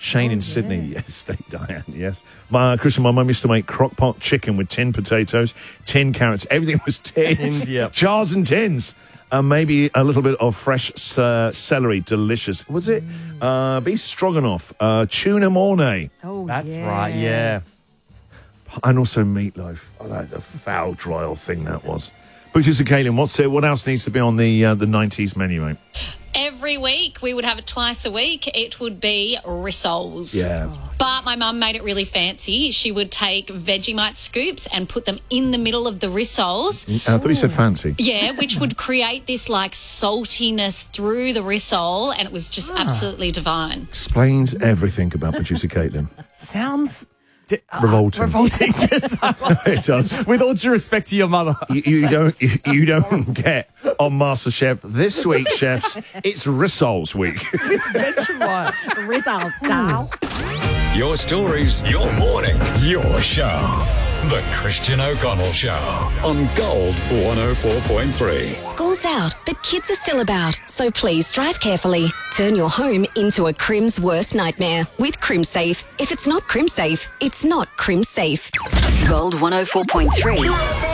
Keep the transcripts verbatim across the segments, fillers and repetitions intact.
Shane oh, in yeah. Sydney. Yes, Steak Diane, yes. My, Christian, my mum used to make crock-pot chicken with tin potatoes, tin carrots. Everything was tins. Yep. Jars and tins. And maybe a little bit of fresh uh, celery. Delicious. Was it? Mm. Uh, beef stroganoff. Uh, tuna mornay. Oh, That's yeah. right, yeah. And also meatloaf. Oh, that a foul, dry old thing that was. Brutus and Caitlin, what's it? What else needs to be on the uh, the nineties menu, mate? Every week, we would have it twice a week. It would be rissoles. Yeah. But my mum made it really fancy. She would take Vegemite scoops and put them in the middle of the rissoles. I thought you said fancy. Yeah, which would create this like saltiness through the rissole, and it was just ah. absolutely divine. Explains everything about producer Caitlin. Sounds di- uh, revolting. Revolting, yes. It does. With all due respect to your mother. You, you don't you, you don't get on MasterChef this week, chefs. It's rissoles week. Vegemite. Rissoles style. Your stories, your morning, your show. The Christian O'Connell Show on Gold one oh four point three. School's out, but kids are still about, so please drive carefully. Turn your home into a Crim's worst nightmare with CrimSafe. If it's not CrimSafe, it's not CrimSafe. Gold one oh four point three.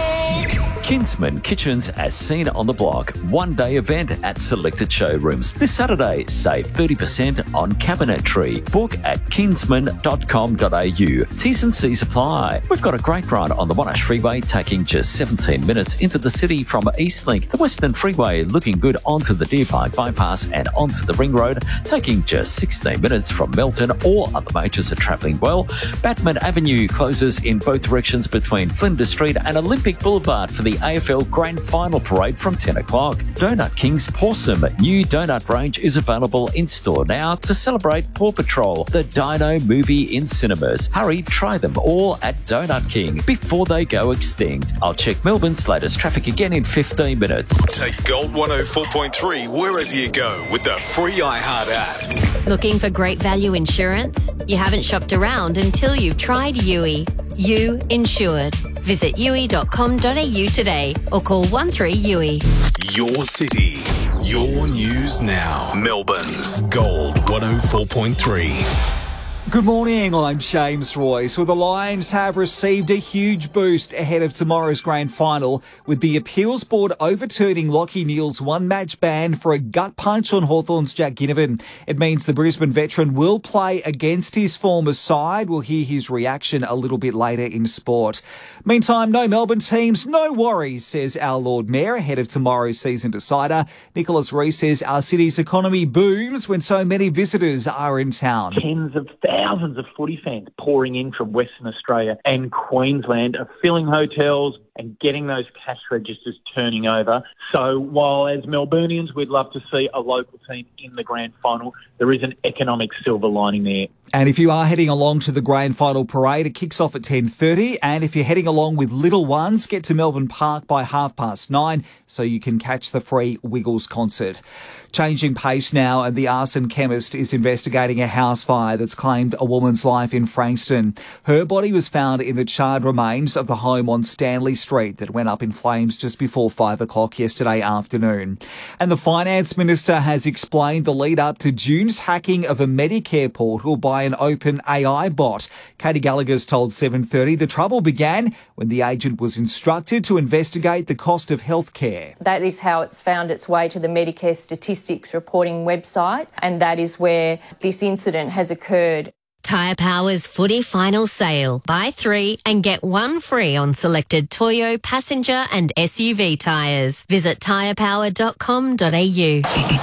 Kinsman Kitchens as seen on the block. One-day event at selected showrooms. This Saturday, save thirty percent on cabinetry. Book at kinsman dot com dot a u. T's and C's apply. We've got a great run on the Monash Freeway taking just seventeen minutes into the city from Eastlink. The Western Freeway looking good onto the Deer Park bypass and onto the Ring Road, taking just sixteen minutes from Melton. All other majors are travelling well. Batman Avenue closes in both directions between Flinders Street and Olympic Boulevard for the A F L Grand Final Parade from ten o'clock. Donut King's Pawsome new donut range is available in store now to celebrate Paw Patrol, the Dino movie in cinemas. Hurry, try them all at Donut King before they go extinct. I'll check Melbourne's latest traffic again in fifteen minutes. Take Gold one oh four point three wherever you go with the free iHeart app. Looking for great value insurance? You haven't shopped around until you've tried U I. You Insured. Visit U I dot com dot a u today or call one three U I. Your city, your news now. Melbourne's Gold one oh four point three. Good morning, I'm James Royce. Well, the Lions have received a huge boost ahead of tomorrow's grand final, with the appeals board overturning Lachie Neale's one-match ban for a gut punch on Hawthorn's Jack Ginnivan. It means the Brisbane veteran will play against his former side. We'll hear his reaction a little bit later in sport. Meantime, no Melbourne teams, no worries, says our Lord Mayor ahead of tomorrow's season decider. Nicholas Rees says our city's economy booms when so many visitors are in town. Tens of thousands of footy fans pouring in from Western Australia and Queensland are filling hotels and getting those cash registers turning over. So while as Melburnians we'd love to see a local team in the grand final, there is an economic silver lining there. And if you are heading along to the grand final parade, it kicks off at ten thirty. And if you're heading along with little ones, get to Melbourne Park by half past nine so you can catch the free Wiggles concert. Changing pace now, and the arson chemist is investigating a house fire that's claimed a woman's life in Frankston. Her body was found in the charred remains of the home on Stanley Street that went up in flames just before five o'clock yesterday afternoon. And the Finance Minister has explained the lead up to June's hacking of a Medicare portal by an open A I bot. Katie Gallagher's told seven thirty the trouble began when the agent was instructed to investigate the cost of healthcare. That is how it's found its way to the Medicare statistics reporting website, and that is where this incident has occurred. Tyre Power's footy final sale. Buy three and get one free on selected Toyo, passenger and S U V tyres. Visit tyre power dot com dot a u.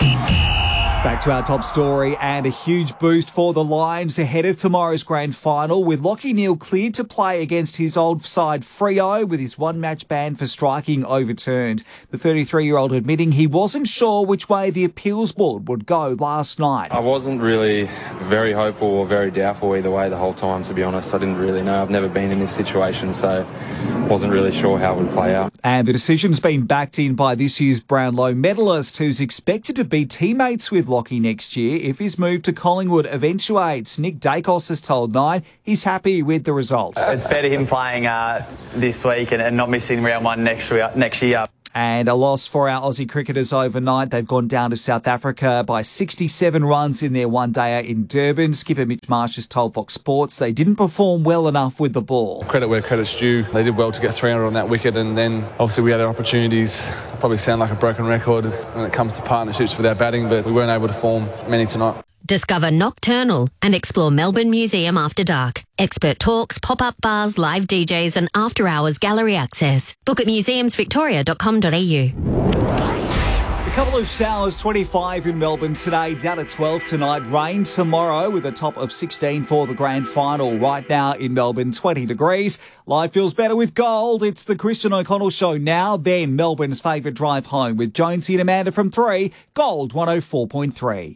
Back to our top story, and a huge boost for the Lions ahead of tomorrow's grand final, with Lachie Neale cleared to play against his old side Freo with his one-match ban for striking overturned. The thirty-three-year-old admitting he wasn't sure which way the appeals board would go last night. I wasn't really very hopeful or very doubtful either way the whole time, to be honest. I didn't really know. I've never been in this situation, so wasn't really sure how it would play out. And the decision's been backed in by this year's Brownlow medalist, who's expected to be teammates with Lachie next year if his move to Collingwood eventuates. Nick Dacos has told Nine he's happy with the result. It's better him playing uh, this week and, and not missing round one next, next year. And a loss for our Aussie cricketers overnight. They've gone down to South Africa by sixty-seven runs in their one-dayer in Durban. Skipper Mitch Marsh has told Fox Sports they didn't perform well enough with the ball. Credit where credit's due. They did well to get three hundred on that wicket, and then obviously we had our opportunities. Probably sound like a broken record when it comes to partnerships with our batting, but we weren't able to form many tonight. Discover Nocturnal and explore Melbourne Museum after dark. Expert talks, pop-up bars, live D Js and after-hours gallery access. Book at museums victoria dot com dot a u. A couple of showers, twenty-five in Melbourne today, down to twelve tonight. Rain tomorrow with a top of sixteen for the grand final. Right now in Melbourne, twenty degrees. Life feels better with Gold. It's the Christian O'Connell Show now, then Melbourne's favourite drive home with Jonesy and Amanda from three. Gold one oh four point three.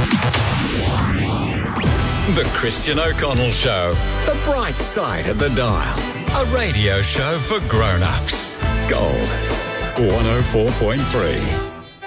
The Christian O'Connell Show. The bright side of the dial. A radio show for grown-ups. Gold one oh four point three.